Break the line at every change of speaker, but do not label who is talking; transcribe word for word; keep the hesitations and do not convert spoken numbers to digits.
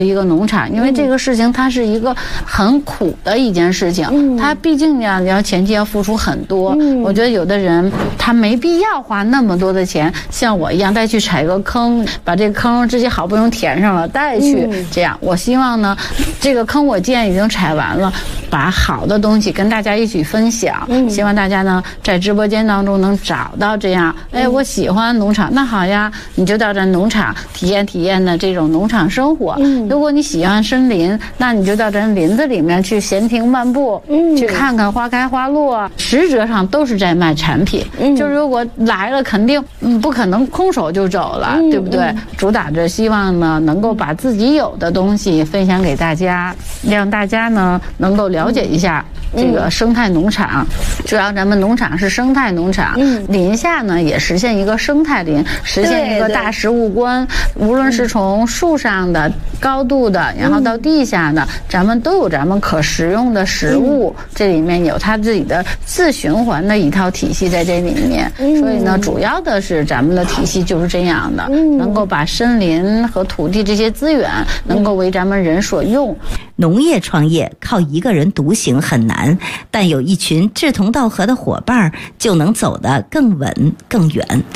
一个农场，因为这个事情它是一个很苦的一件事情，嗯、它毕竟要你要前期要付出很多。嗯、我觉得有的人他没必要花那么多的钱，像我一样再去踩个坑，把这个坑自己好不容易填上了再去、嗯、这样。我希望呢，这个坑我既然已经踩完了，把好的东西跟大家一起分享。嗯、希望大家呢在直播间当中能找到这样，哎，我喜欢农场，那好呀，你就到这农场体验体验的这种农场生活。嗯、如果你喜欢森林，那你就到咱林子里面去闲庭漫步，嗯、去看看花开花落，实质上都是在卖产品。嗯、就是如果来了，肯定嗯不可能空手就走了，嗯、对不对？嗯、主打着希望呢，能够把自己有的东西分享给大家，让大家呢能够了解一下这个生态农场。嗯、主要咱们农场是生态农场，嗯、林下呢也实现一个生态林，实现一个大食物观，无论是从树上的高度的，然后到地下的，咱们都有咱们可食用的食物，嗯、这里面有它自己的自循环的一套体系在这里面。嗯、所以呢，主要的是咱们的体系就是这样的，嗯、能够把森林和土地这些资源能够为咱们人所用。
农业创业靠一个人独行很难，但有一群志同道合的伙伴就能走得更稳更远。